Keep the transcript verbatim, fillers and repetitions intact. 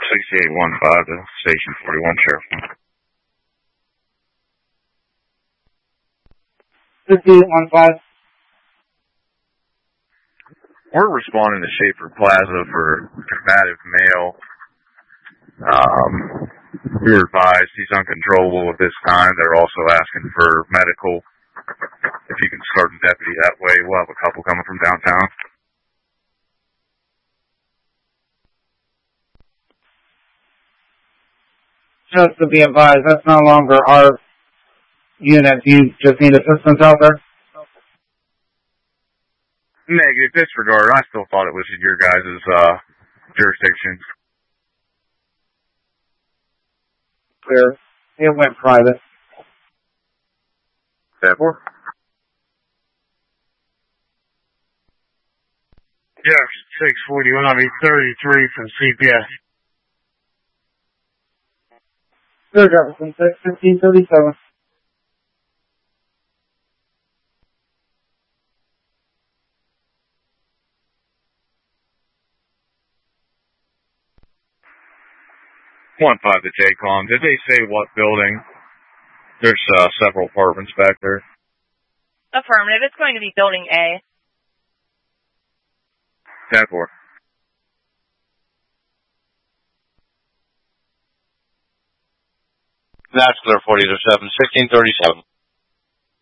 sixty-eight one five to Station forty-one, Sheriff. sixty-eight one five. We're responding to Schaefer Plaza for combative male. Um, we were advised he's uncontrollable at this time. They're also asking for medical. If you can start the deputy that way, we'll have a couple coming from downtown. Just to be advised, that's no longer our unit. You just need assistance out there? Negative. Disregard. I still thought it was in your guys' uh, jurisdiction. Clear. It went private. Therefore? Yeah, six forty-one, I mean thirty-three from C P S. Clear, Jefferson, six fifteen thirty-seven. One five to J COM. Did they say what building? There's uh, several apartments back there. Affirmative. It's going to be Building A. ten four. That's clear, forty to seven, sixteen thirty-seven.